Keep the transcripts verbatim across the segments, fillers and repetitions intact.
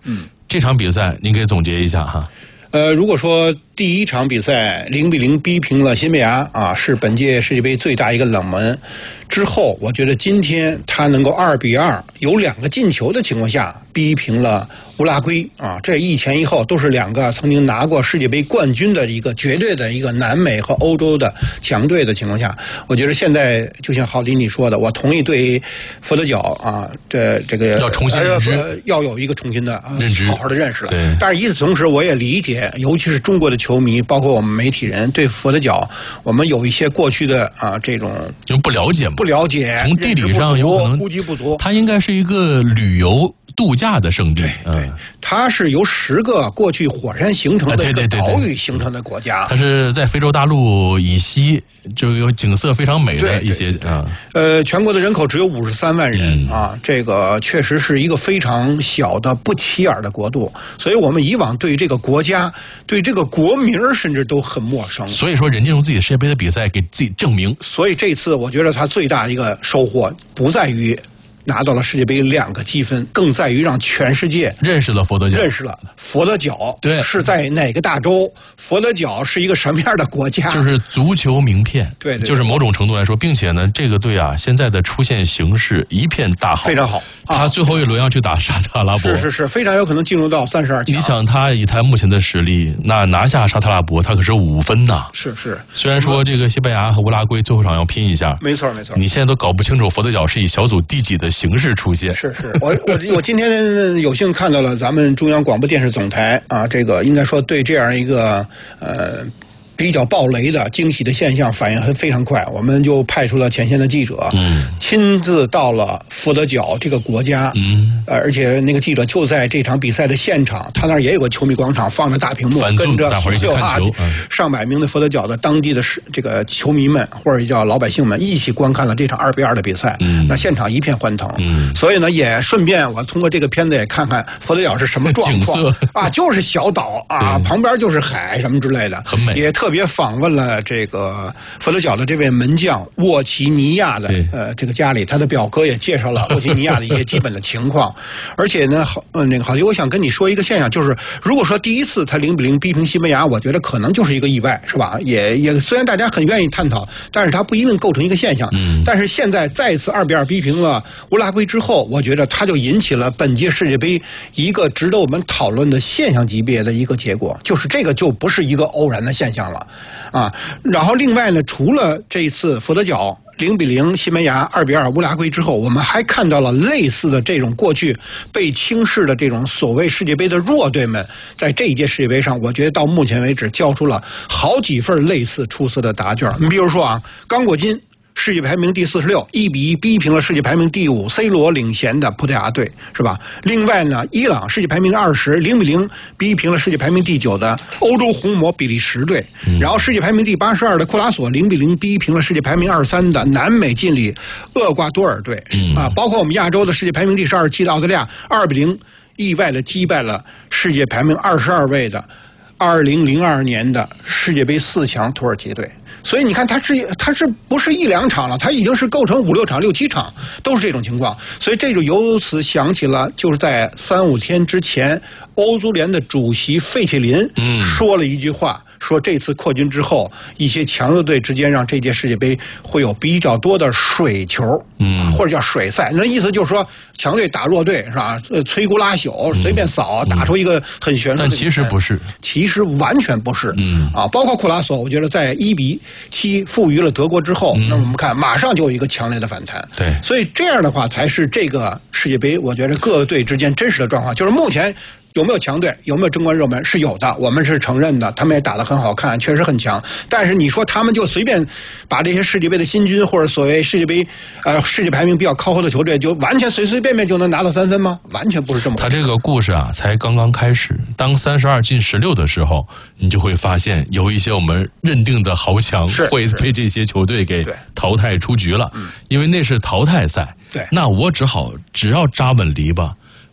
嗯， 这场比赛您给总结一下哈。 呃，如果说第一场比赛零比零逼平了西班牙啊，是本届世界杯最大一个冷门。之后，我觉得今天他能够二比二有两个进球的情况下逼平了乌拉圭啊，这一前一后都是两个曾经拿过世界杯冠军的一个绝对的一个南美和欧洲的强队的情况下，我觉得现在就像郝迪你说的，我同意对佛得角啊，这这个要重新认知， 呃、要有一个重新的啊认知， 好好的认识了。 对， 但是与此同时，我也理解，尤其是中国的球迷，包括我们媒体人，对佛得角，我们有一些过去的啊这种就不了解嘛， 不了解， 从地理上有可能估计不足， 它应该是一个旅游度假的圣地。 对对，它是由十个过去火山形成的一个岛屿形成的国家。 它是在非洲大陆以西，就有景色非常美的一些啊。 呃，全国的人口只有五十三万人、嗯、啊，这个确实是一个非常小的不起眼的国度，所以我们以往对这个国家、对这个国名甚至都很陌生。 所以说，人家用自己世界杯的比赛给自己证明。 所以这次我觉得他最大的一个收获不在于拿到了世界杯两个积分，更在于让全世界认识了佛得角， 认识了佛得角， 对， 是在哪个大洲？佛得角是一个什么样的国家？ 就是足球名片， 对, 对, 对， 就是某种程度来说，并且呢，这个队啊，现在的出现形势一片大好， 非常好。 他最后一轮要去打沙特阿拉伯， 是是是，非常有可能进入到三十二强。 你想，他以他目前的实力，那拿下沙特阿拉伯，他可是五分呐。 是是， 虽然说这个西班牙和乌拉圭最后场要拼一下， 没错没错。 你现在都搞不清楚佛得角是以小组第几的形式出现。 是是，我我我今天有幸看到了咱们中央广播电视总台啊，这个应该说对这样一个呃比较爆雷的惊喜的现象反应非常快，我们就派出了前线的记者，嗯，亲自到了佛得角这个国家，嗯，呃，而且那个记者就在这场比赛的现场，他那儿也有个球迷广场，放着大屏幕，跟着所有啊上百名的佛得角的当地的这个球迷们或者叫老百姓们一起观看了这场二比二的比赛，嗯，那现场一片欢腾，嗯，所以呢，也顺便我通过这个片子也看看佛得角是什么状况啊，就是小岛啊，旁边就是海什么之类的， 很美， 也特别访问了这个佛得角的这位门将沃奇尼亚的呃这个家里，他的表哥也介绍了沃奇尼亚的一些基本的情况，而且呢，好，呃，那个郝迪，我想跟你说一个现象，就是如果说第一次他零比零逼平西班牙，我觉得可能就是一个意外，是吧？也也虽然大家很愿意探讨，但是它不一定构成一个现象。嗯。但是现在再次二比二逼平了乌拉圭之后，我觉得它就引起了本届世界杯一个值得我们讨论的现象级别的一个结果，就是这个就不是一个偶然的现象了。啊，然后另外呢，除了这一次佛得角零比零西班牙二比二乌拉圭之后，我们还看到了类似的这种过去被轻视的这种所谓世界杯的弱队们，在这一届世界杯上，我觉得到目前为止交出了好几份类似出色的答卷。你比如说啊，刚果金世界排名第四十六，一比一逼平了世界排名第五 C 罗领衔的葡萄牙队，是吧？另外呢，伊朗世界排名二十，零比零逼平了世界排名第九的欧洲红魔比利时队。然后世界排名第八十二的库拉索零比零逼平了世界排名二十三的南美劲旅厄瓜多尔队。啊，包括我们亚洲的世界排名第十二期的澳大利亚，二比零意外的击败了世界排名二十二位的二零零二年的世界杯四强土耳其队。所以你看，它是它是不是一两场了？它已经是构成五六场、六七场，都是这种情况。所以这就由此想起了，就是在三五天之前，欧足联的主席费切林说了一句话，说这次扩军之后，一些强弱队之间让这届世界杯会有比较多的水球，嗯，或者叫水赛。那意思就是说，强队打弱队是吧？呃，摧枯拉朽，随便扫，打出一个很悬殊的。 但其实不是， 其实完全不是。嗯，啊，包括库拉索，我觉得在一比七负于了德国之后，嗯、那我们看马上就有一个强烈的反弹。 对， 所以这样的话才是这个世界杯，我觉得各队之间真实的状况，就是目前。有没有强队？有没有争冠热门？是有的，我们是承认的，他们也打得很好看，确实很强。但是你说他们就随便把这些世界杯的新军或者所谓世界杯呃世界排名比较靠后的球队，就完全随随便便就能拿到三分吗？完全不是这么回事。 他这个故事啊，才刚刚开始。当三十二进十六的时候，你就会发现有一些我们认定的豪强会被这些球队给淘汰出局了，因为那是淘汰赛。 对， 那我只好只要扎稳篱笆。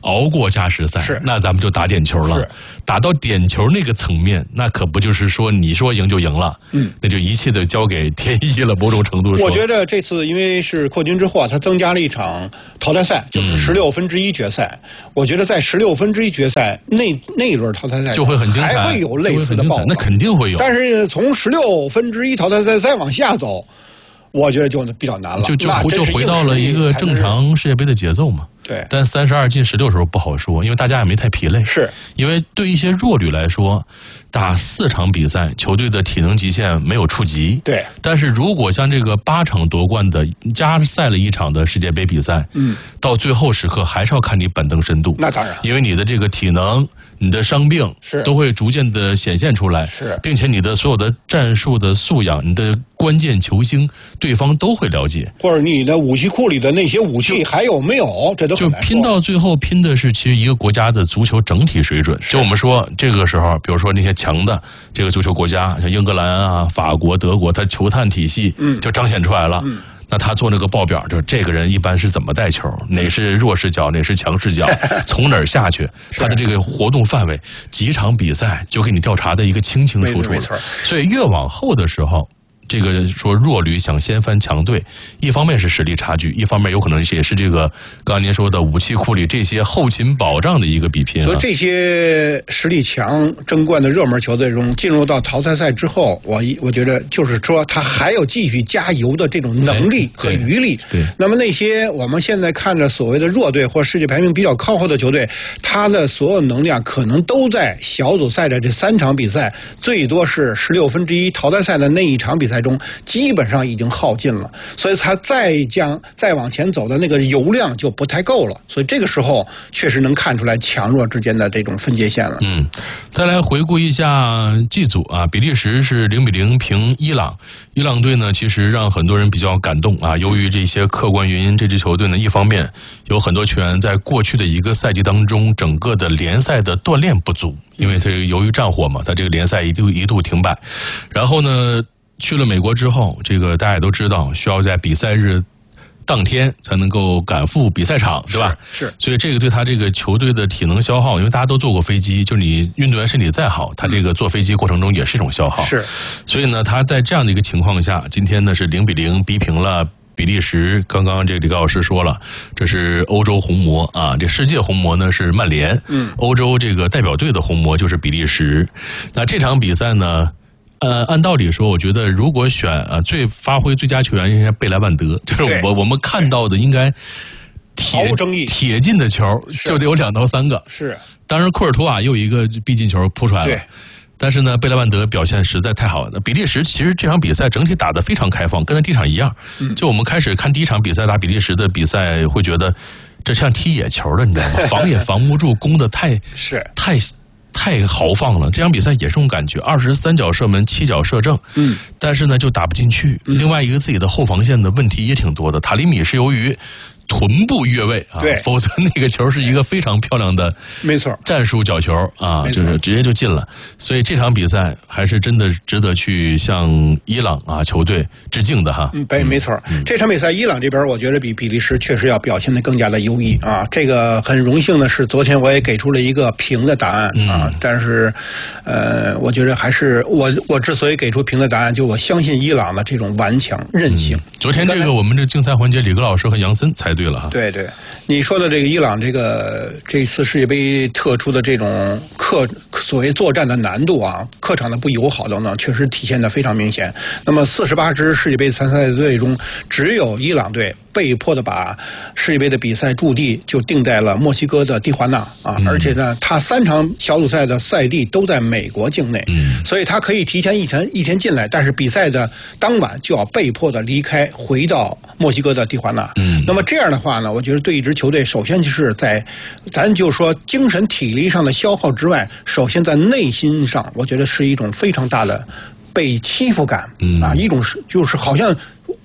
熬过加时赛，那咱们就打点球了。打到点球那个层面，那可不就是说你说赢就赢了，嗯，那就一切的交给天意了。某种程度说， 我觉得这次因为是扩军之后啊，它增加了一场淘汰赛，就是十六分之一决赛。嗯、我觉得在十六分之一决赛那那一轮淘汰赛就会很精彩， 还会有类似的爆发， 那肯定会有。 但是从十六分之一淘汰赛再往下走，我觉得就比较难了， 就就就回到了一个正常世界杯的节奏嘛。 对， 但三十二进十六时候不好说，因为大家也没太疲累。 是因为对一些弱旅来说，打四场比赛，球队的体能极限没有触及。 对， 但是如果像这个八场夺冠的加赛了一场的世界杯比赛，嗯，到最后时刻还是要看你板凳深度。 那当然， 因为你的这个体能、你的伤病是都会逐渐的显现出来， 是， 并且你的所有的战术的素养、你的关键球星，对方都会了解， 或者你的武器库里的那些武器还有没有，这都就拼到最后拼的是其实一个国家的足球整体水准。就我们说这个时候，比如说那些强的这个足球国家，像英格兰啊、法国、德国，它球探体系就彰显出来了。嗯嗯，那他做那个报表，就这个人一般是怎么带球，哪是弱视角，哪是强视角，从哪儿下去，他的这个活动范围，几场比赛就给你调查的一个清清楚楚。 没错， 所以越往后的时候，这个说弱旅想掀翻强队，一方面是实力差距，一方面有可能也是这个刚才您说的武器库里这些后勤保障的一个比拼、啊。 所以这些实力强争冠的热门球队中，进入到淘汰赛之后，我我觉得就是说他还有继续加油的这种能力和余力。 对。对， 那么那些我们现在看着所谓的弱队或世界排名比较靠后的球队，他的所有能量可能都在小组赛的这三场比赛，最多是十六分之一淘汰赛的那一场比赛中基本上已经耗尽了，所以他再将再往前走的那个油量就不太够了，所以这个时候确实能看出来强弱之间的这种分界线了。 嗯，再来回顾一下 G 组啊，比利时是零比零平伊朗，伊朗队呢其实让很多人比较感动啊，由于这些客观原因，这支球队呢一方面有很多球员在过去的一个赛季当中，整个的联赛的锻炼不足，因为这个由于战火嘛，他这个联赛一度一度停摆，然后呢。去了美国之后，这个大家也都知道，需要在比赛日当天才能够赶赴比赛场，对吧？ 是。是所以这个对他这个球队的体能消耗，因为大家都坐过飞机，就是你运动员身体再好，他这个坐飞机过程中也是一种消耗。 是。 所以呢，他在这样的一个情况下，今天呢是零比零逼平了比利时。刚刚这个李高老师说了，这是欧洲红魔啊，这世界红魔呢是曼联，嗯，欧洲这个代表队的红魔就是比利时。那这场比赛呢？呃，按道理说，我觉得如果选啊最发挥最佳球员，应该贝莱万德，就是我我们看到的应该毫无争议铁进的球就得有两到三个。 是， 当然库尔图瓦又一个必进球扑出来了。 对。 但是呢，贝莱万德表现实在太好了。比利时其实这场比赛整体打得非常开放，跟他第一场一样。就我们开始看第一场比赛打比利时的比赛，会觉得这像踢野球的，你知道吗？防也防不住，攻的太是太。太豪放了，这场比赛也是这种感觉，二十三脚射门，七脚射正，嗯，但是呢就打不进去。嗯、另外一个自己的后防线的问题也挺多的，塔利米是由于臀部越位啊， 对， 否则那个球是一个非常漂亮的， 没错， 战术角球啊，就是直接就进了。所以这场比赛还是真的值得去向伊朗啊球队致敬的哈。 嗯，没没错、嗯，这场比赛伊朗这边我觉得比比利时确实要表现得更加的优异啊。这个很荣幸的是，昨天我也给出了一个平的答案啊，嗯、但是呃，我觉得还是我我之所以给出平的答案，就我相信伊朗的这种顽强韧性。嗯、 昨天这个我们这竞赛环节，李格老师和杨森才对了哈。 对对，你说的这个伊朗这个这次世界杯特殊的这种客所谓作战的难度啊，客场的不友好等等，确实体现得非常明显。那么四十八支世界杯参赛队中，只有伊朗队被迫的把世界杯的比赛驻地就定在了墨西哥的蒂华纳啊，而且呢，他三场小组赛的赛地都在美国境内，所以他可以提前一天一天进来，但是比赛的当晚就要被迫的离开，回到墨西哥的蒂华纳。那么这样的话呢，我觉得对一支球队，首先就是在咱就说精神体力上的消耗之外，首先在内心上，我觉得是一种非常大的被欺负感啊，一种是就是好像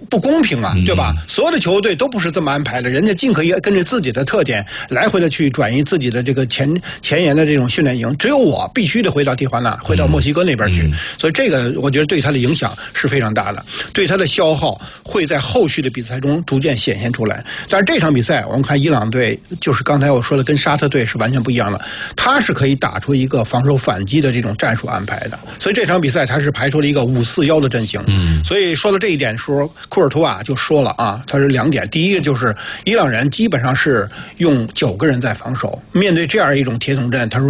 不公平啊，对吧？所有的球队都不是这么安排的，人家尽可以根据自己的特点来回的去转移自己的这个前前沿的这种训练营，只有我必须得回到蒂华纳，回到墨西哥那边去，嗯、所以这个我觉得对他的影响是非常大的，对他的消耗会在后续的比赛中逐渐显现出来。但是这场比赛我们看伊朗队，就是刚才我说的跟沙特队是完全不一样的，他是可以打出一个防守反击的这种战术安排的，所以这场比赛他是排出了一个五四幺的阵型。嗯，所以说到这一点时候，库尔图瓦就说了啊，他是两点，第一个就是伊朗人基本上是用九个人在防守，面对这样一种铁桶阵，他说